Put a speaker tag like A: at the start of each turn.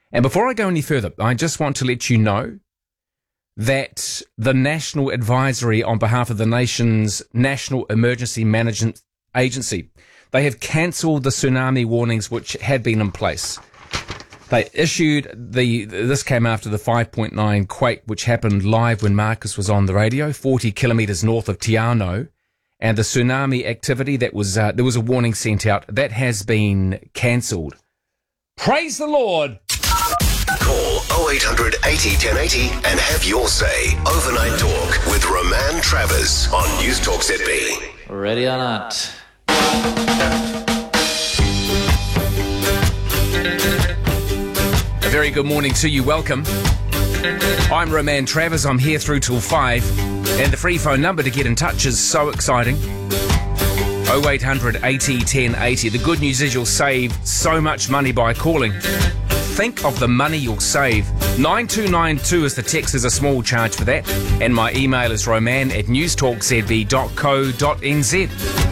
A: And before I go any further, I just want to let you know that the National Advisory on behalf of the nation's National Emergency Management Agency, they have cancelled the tsunami warnings which had been in place. They issued this came after the 5.9 quake, which happened live when Marcus was on the radio, 40 kilometres north of Te Anau. And the tsunami activity that was, there was a warning sent out that has been cancelled. Praise the Lord!
B: Call 0800 80 1080 and have your say. Overnight Talk with Roman Travers on News Talk ZB.
C: Ready or not?
A: A very good morning to you. Welcome. I'm Roman Travers. I'm here through till 5. And the free phone number to get in touch is so exciting. 0800 80 1080. The good news is you'll save so much money by calling. Think of the money you'll save. 9292 is the text. There's a small charge for that. And my email is roman@newstalkzb.co.nz.